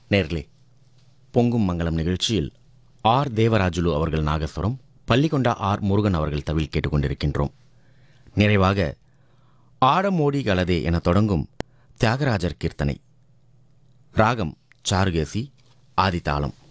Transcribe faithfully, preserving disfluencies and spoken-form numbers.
நேர்களே, பொங்கும் மங்கலம் நிகழ்ச்சியில் ஆர் தேவராஜுலு அவர்கள் நாகஸ்வரம், பள்ளிகொண்டா ஆர் முருகன் அவர்கள் தவில் கேட்டுக்கொண்டிருக்கின்றோம். நிறைவாக ஆடமோடி கலதே என தொடங்கும் தியாகராஜர் கீர்த்தனை, ராகம் சாருகேசி, ஆதிதாளம்.